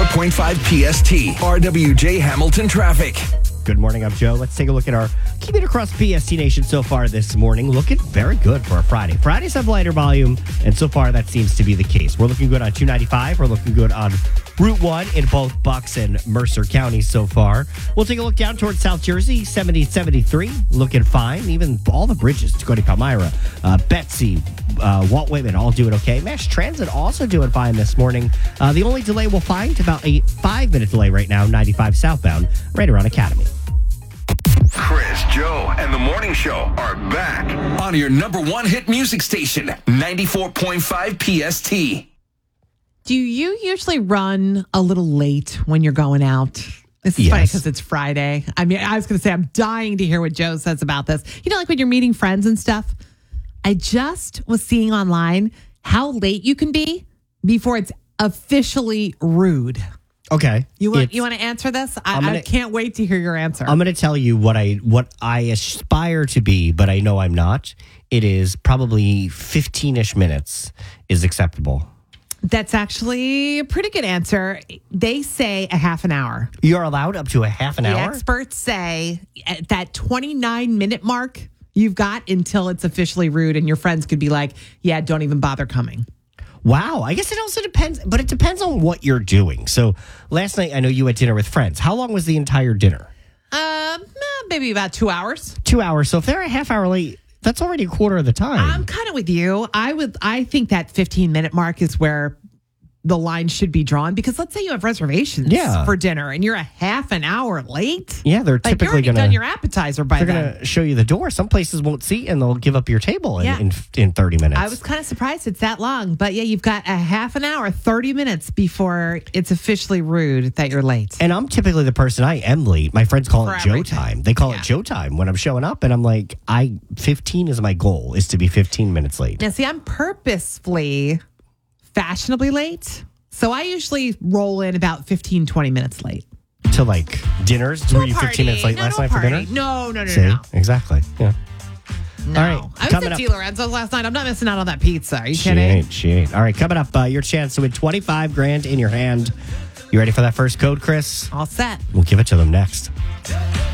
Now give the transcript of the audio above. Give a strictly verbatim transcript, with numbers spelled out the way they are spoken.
ninety-four point five P S T. R W J Hamilton Traffic. Good morning, I'm Joe. Let's take a look at our commute across P S T Nation so far this morning. Looking very good for a Friday. Fridays have lighter volume, and so far that seems to be the case. We're looking good on two ninety-five. We're looking good on Route one in both Bucks and Mercer counties so far. We'll take a look down towards South Jersey, seventy seventy-three, looking fine. Even all the bridges, Tacony Palmyra, uh, Betsy, uh, Walt Whitman, all doing okay. Mass Transit also doing fine this morning. Uh, the only delay we'll find, about a five-minute delay right now, ninety-five southbound, right around Academy. Chris, Joe, and the Morning Show are back on your number one hit music station, ninety-four point five P S T. Do you usually run a little late when you're going out? This is Yes. funny because it's Friday. I mean, I was going to say, I'm dying to hear what Joe says about this. You know, like when you're meeting friends and stuff, I just was seeing online how late you can be before it's officially rude. Okay. You want It's- you want to answer this? I, I'm gonna- I can't wait to hear your answer. I'm going to tell you what I what I aspire to be, but I know I'm not. It is probably fifteen-ish minutes is acceptable. That's actually a pretty good answer. They say a half an hour. You're allowed up to a half an The hour? experts say at that twenty-nine minute mark, you've got until it's officially rude, and your friends could be like, yeah, don't even bother coming. Wow. I guess it also depends, but it depends on what you're doing. So last night, I know you had dinner with friends. How long was the entire dinner? Um, maybe about two hours. Two hours. So if they're a half hour late, that's already a quarter of the time. I'm kind of with you. I would. I think that fifteen minute mark is where the line should be drawn, because let's say you have reservations Yeah. for dinner and you're a half an hour late. yeah, they're Like you're typically already going done to your appetizer by they're then. going to show you the door. Some places won't seat and they'll give up your table in Yeah. in, in thirty minutes. I was kind of surprised it's that long, but yeah, you've got a half an hour, thirty minutes before it's officially rude that you're late. And I'm typically the person, I am late. My friends call For it Joe everything. time. They call Yeah. it Joe time when I'm showing up. And I'm like, I fifteen is my goal, is to be fifteen minutes late. Now, see, I'm purposefully fashionably late. So I usually roll in about fifteen, twenty minutes late. To like dinners. To Were a you fifteen party. minutes late No, last to a night for party. dinner? No, no, no, See? no, no. Exactly. Yeah. No. All right, I was coming at up- Di Lorenzo's last night. I'm not missing out on that pizza. Are you She kidding? ain't. She ain't. All right, coming up, uh, your chance to win twenty-five grand in your hand. You ready for that first code, Chris? All set. We'll give it to them next.